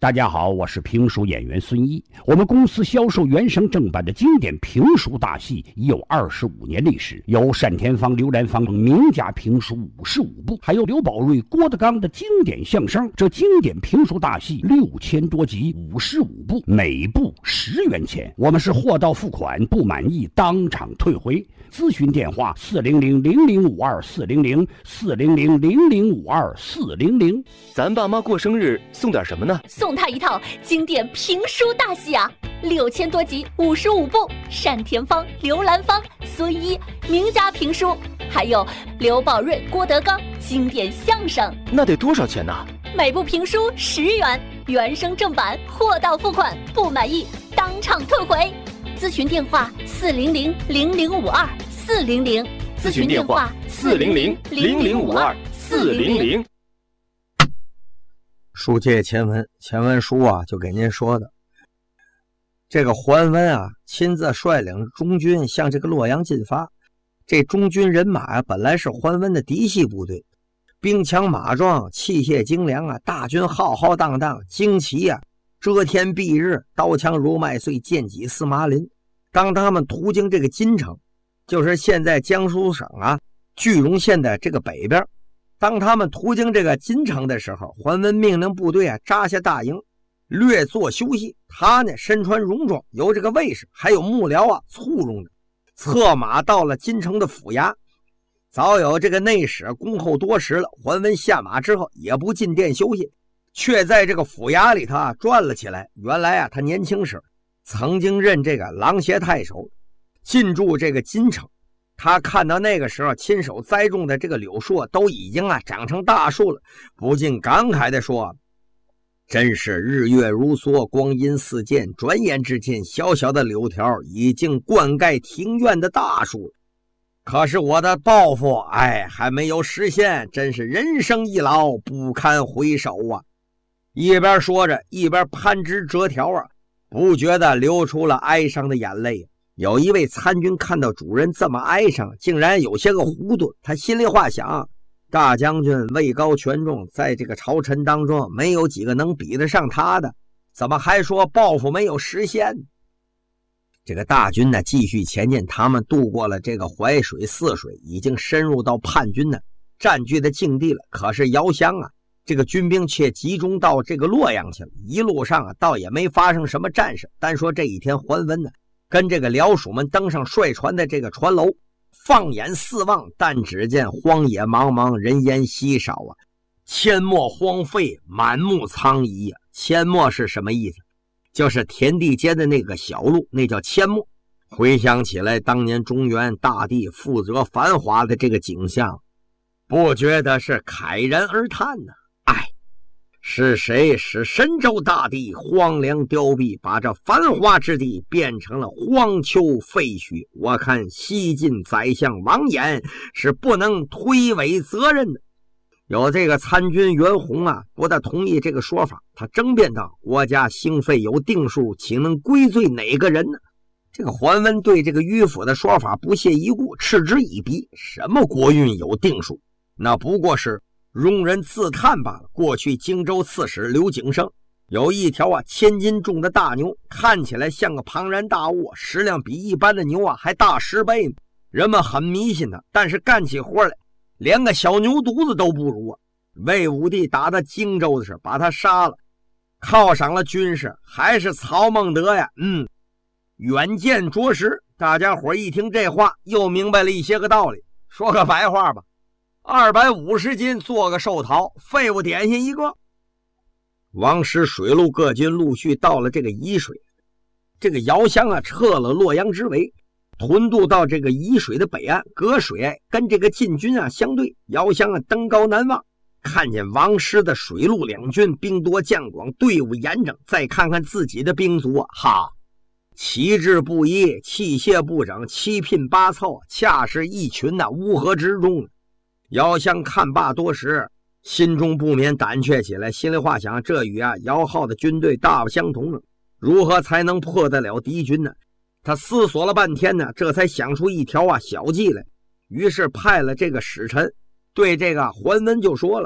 大家好，我是评书演员孙一。我们公司销售原声正版的经典评书大戏已有25年历史，有单田芳、刘兰芳名家评书55部，还有刘宝瑞、郭德纲的经典相声。这经典评书大戏6000多集，55部，每部10元钱。我们是货到付款，不满意当场退回。咨询电话400-0052-400，400-0052-400。 咱爸妈过生日送点什么呢？ 送他一套经典评书大戏啊，6000多集，55部，单田芳、刘兰芳、孙一名家评书，还有刘宝瑞、郭德纲经典相声。 那得多少钱呢？ 每部评书10元，原声正版，货到付款，不满意当场退回。咨询电话400-0052-400， 咨询电话400-0052-400。 书接前文，前文书啊就给您说的，这个桓温啊亲自率领中军向这个洛阳进发。这中军人马啊本来是桓温的嫡系部队，兵强马壮，器械精良啊，大军浩浩荡荡，旌旗啊遮天蔽日，刀枪如麦穗，剑戟似麻林。当他们途经这个金城，就是现在江苏省啊句容县的这个北边，当他们途经这个金城的时候，桓温命令部队啊扎下大营，略作休息。他呢身穿戎装，由这个卫士还有幕僚啊簇拥着，策马到了金城的府衙。早有这个内史恭候多时了，桓温下马之后也不进殿休息，却在这个府衙里头啊转了起来。原来啊他年轻时曾经任这个琅邪太守，进驻这个金城。他看到那个时候亲手栽种的这个柳树都已经啊长成大树了，不禁感慨地说，真是日月如梭，光阴似箭，转眼之间小小的柳条已经灌溉庭院的大树了。可是我的抱负还没有实现，真是人生一老，不堪回首啊。一边说着一边攀枝折条啊，不觉得流出了哀伤的眼泪。有一位参军看到主人这么哀伤，竟然有些个糊涂，他心里话想，大将军位高权重，在这个朝臣当中没有几个能比得上他的，怎么还说抱负没有实现？这个大军呢继续前进，他们渡过了这个淮水泗水，已经深入到叛军呢占据的境地了。可是遥想啊，这个军兵却集中到这个洛阳去了，一路上啊倒也没发生什么战事。单说这一天桓温呢跟这个僚属们登上率船的这个船楼，放眼四望，但只见荒野茫茫，人烟稀少啊，阡陌荒废，满目苍夷啊。阡陌是什么意思？就是田地间的那个小路，那叫阡陌。回想起来当年中原大地富泽繁华的这个景象，不觉得是慨然而叹呢。是谁使神州大地荒凉凋敝，把这繁华之地变成了荒丘废墟？我看西晋宰相王衍是不能推诿责任的。有这个参军袁弘啊不大同意这个说法，他争辩道，国家兴废有定数，岂能归罪哪个人呢？这个桓温对这个迂腐的说法不屑一顾，嗤之以鼻。什么国运有定数，那不过是庸人自叹罢了。过去荆州刺史刘景升有一条1000斤重的大牛，看起来像个庞然大物，食量比一般的牛还大10倍呢。人们很迷信他，但是干起活来连个小牛犊子都不如啊。魏武帝打到荆州的时候把他杀了，犒赏了军士，还是曹孟德呀远见卓识。大家伙一听这话又明白了一些个道理。说个白话吧，250斤做个寿桃，废物点心一个。王师水陆各军陆续到了这个沂水，这个姚襄啊撤了洛阳之围，屯渡到这个沂水的北岸，隔水跟这个晋军啊相对。姚襄啊登高南望，看见王师的水陆两军兵多将广，队伍严整，再看看自己的兵卒旗帜不一，器械不整，七拼八凑，恰是一群乌合之众。姚襄看罢多时，心中不免胆怯起来，心里话想，这与姚浩的军队大不相同了，如何才能破得了敌军呢？他思索了半天呢，这才想出一条小计来。于是派了这个使臣对这个桓温就说了，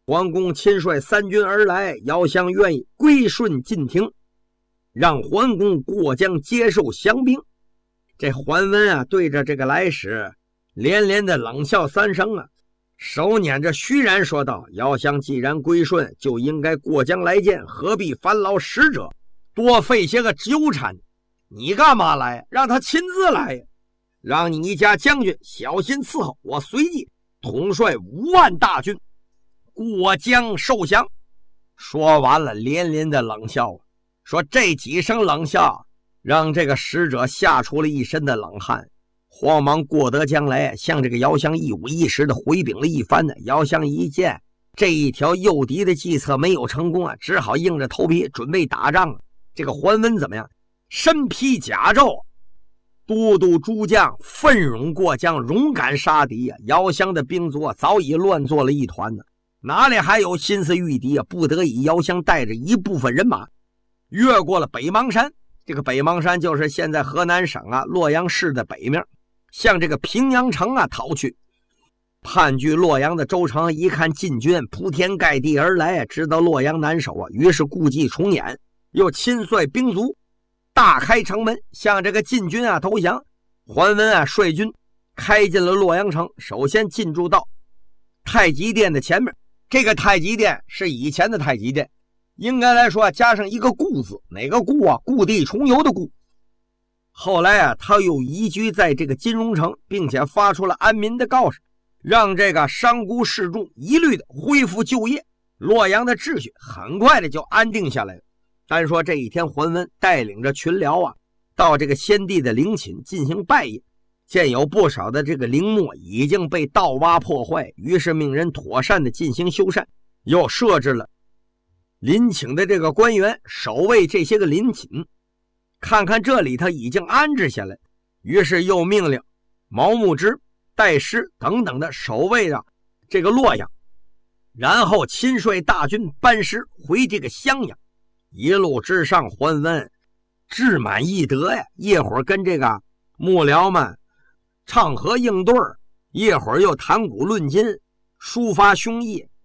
桓公亲率3军而来，姚襄愿意归顺晋庭，让桓公过江接受降兵。这桓温啊，对着这个来使连连的冷笑3声啊，手捻着虚髯说道：姚襄既然归顺，就应该过江来见，何必烦劳使者，多费些个纠缠？你干嘛来？让他亲自来呀！让你家将军小心伺候，我随即统帅5万大军过江受降。说完了，连连的冷笑，说这几声冷笑让这个使者吓出了一身的冷汗，慌忙过得江来，向这个姚襄一五一十的回禀了一番呢。姚襄一见这一条诱敌的计策没有成功啊，只好硬着头皮准备打仗。这个桓温怎么样？身披甲胄，都督诸将奋勇过江，勇敢杀敌啊！姚襄的兵卒早已乱作了一团呢，哪里还有心思御敌啊？不得已，姚襄带着一部分人马越过了北邙山。这个北邙山就是现在河南省啊洛阳市的北面，向这个平阳城啊逃去。叛据洛阳的周成一看晋军铺天盖地而来，知道洛阳难守啊，于是故伎重演，又亲率兵卒大开城门，向这个晋军啊投降。桓温啊率军开进了洛阳城，首先进驻到太极殿的前面。这个太极殿是以前的太极殿，应该来说加上一个固字，哪个固啊？故地重游的固。后来啊，他又移居在这个金融城，并且发出了安民的告示，让这个商贾士众一律的恢复就业。洛阳的秩序很快的就安定下来了。单说这一天，桓温带领着群僚啊，到这个先帝的陵寝进行拜谒，见有不少的这个陵墓已经被盗挖破坏，于是命人妥善的进行修缮，又设置了陵寝的这个官员守卫这些个陵寝，看看这里他已经安置下来，于是又命令毛牧之、戴师等等的守卫着这个洛阳，然后亲率大军班师回这个襄阳。一路之上，桓温志满意得呀，一会儿跟这个幕僚们唱和应对，一会儿又谈古论今，抒发胸臆，